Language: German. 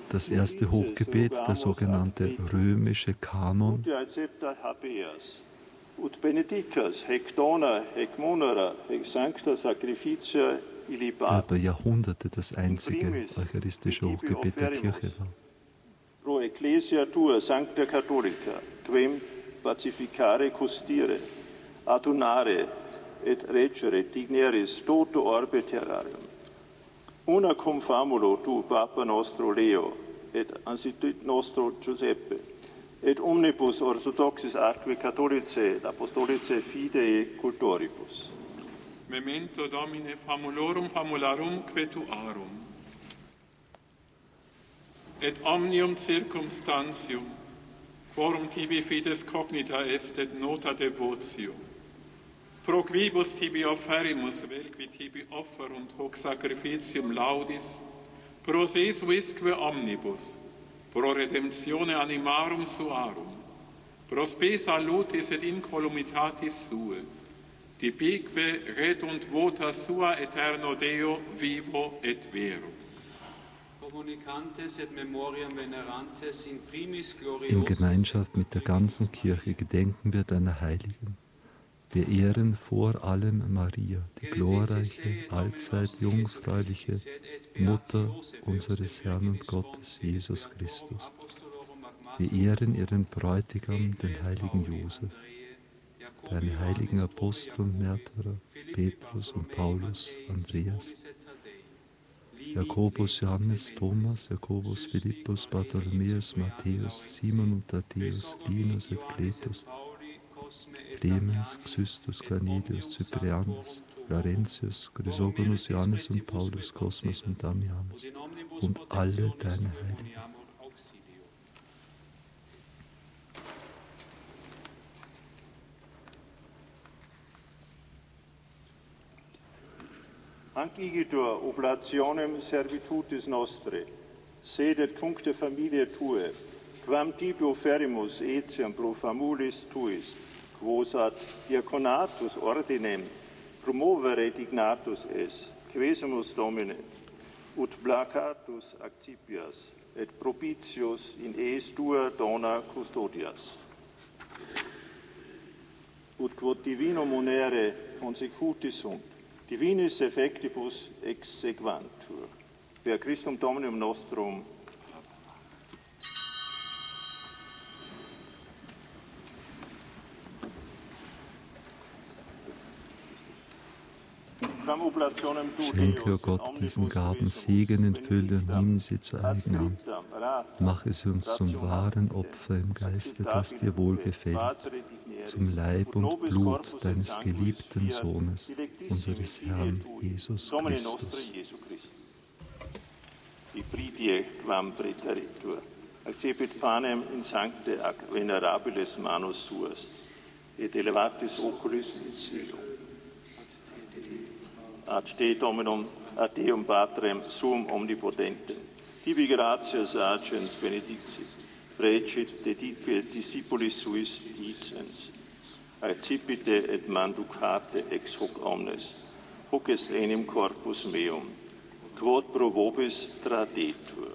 Das erste Hochgebet, der sogenannte römische Kanon, ut benedicas, hec dona, hec munera, hec sancta sacrificia der illibatum. über Jahrhunderte das einzige eucharistische Hochgebet der Kirche war. Pro ecclesia tua sancta catholica, quem pacificare custire, adunare et reggere digneris toto orbe terrarium. Una cum famulo tu, Papa nostro Leo, et ansitit nostro Giuseppe, et omnibus orthodoxis atque catholicae apostolicae fidei cultoribus. Memento Domine famulorum famularum tuarum, et omnium circumstantium, quorum tibi fides cognita est et nota devotio, pro quibus tibi offerimus vel qui tibi offerunt hoc sacrificium laudis, pro Jesu isque omnibus, pro redemptione animarum suarum, pro spe salutis et incolumitatis sue, dipique redunt vota sua eterno Deo vivo et vero. In Gemeinschaft mit der ganzen Kirche gedenken wir deiner Heiligen. Wir ehren vor allem Maria, die glorreiche, allzeit jungfräuliche Mutter unseres Herrn und Gottes Jesus Christus. Wir ehren ihren Bräutigam, den heiligen Josef, deine heiligen Apostel und Märtyrer, Petrus und Paulus, Andreas, Jakobus, Johannes, Thomas, Jakobus, Philippus, Bartholomäus, Matthäus, Simon und Thaddäus, Linus et Cletus, Clemens, Xystus, Cornelius, Cyprianus, Laurentius, Chrysogonus, Johannes und Paulus, Cosmas und Damianus und alle deine Heiligen. Anc igitur oblationem servitutis nostre, sed et cuncte familiae tue, quam tibi offerimus etiam pro famulis tuis, quos ad diaconatus ordinem promovere dignatus es, quesemus Domine, ut placatus accipias, et propitius in eis tua dona custodias. Ut quod divinum munere consecutis sunt, divinis effectibus exequantur. Per Christum Dominum nostrum. Schenke, o Gott, diesen Gaben Segen in Fülle und nimm sie zu eigen an. Mache sie uns zum wahren Opfer im Geiste, das dir wohlgefällt, zum Leib und Blut deines geliebten Sohnes, unseres Herrn Jesus Christus. Accepit panem in sancte ac venerabilis manus suas, et elevatis oculis in cielo. Ad te Dominum, ad Deum Patrem, sum omnipotentem, tibi gratias agens benedicit, precit dedique discipulis suis dicens, accipite et manducate ex hoc omnes, hoc est enim corpus meum, quod pro vobis tradetur.